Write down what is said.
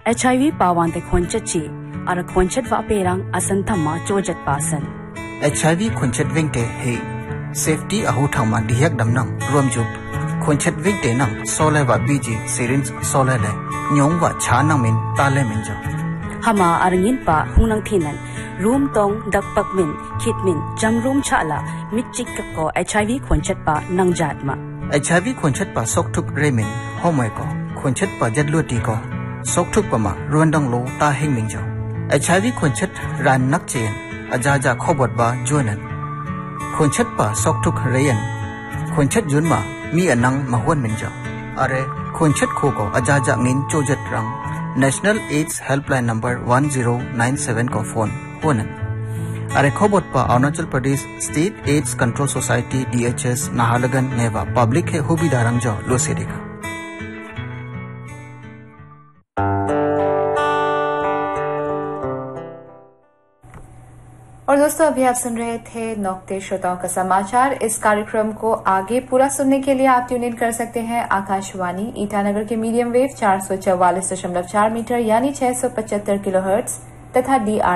HIV pawante khonchachi ara khonchat wa perang asanthamma chojat pasan HIV khonchat wingte he safety ahu thangma diyak damnam romjup khonchat wingte nang sole wa biji syringe sole le nyong wa chanang min tale min jo hama arangin pa hunang thinan room tong dakpak min khitmin jamroom chala mitchik ko HIV khonchat pa nangjat ma HIV khonchat pa sokthuk remin homoi ko khonchat pa jadluti ko sokthuk pa ma ruandang lo ta hingming jo HIV khonchat ran nak chen ajaja khobot ba jonan khonchat pa sokthuk reyan khonchat jun ma mi anang mahon min jo are khonchat kho ko ajaja ngin chojat rang National AIDS Helpline number 1097 ko phone honan are khobot pa Arunachal Pradesh State AIDS Control Society DHS Nahalagan neva public he hobi darang jo lo sedeka और दोस्तों अभी आप सुन रहे थे नौकते श्रोताओं का समाचार। इस कार्यक्रम को आगे पूरा सुनने के लिए आप ट्यून इन कर सकते हैं आकाशवाणी ईटानगर के मीडियम वेव 444.4 मीटर यानी 675 किलोहर्ट्ज तथा DR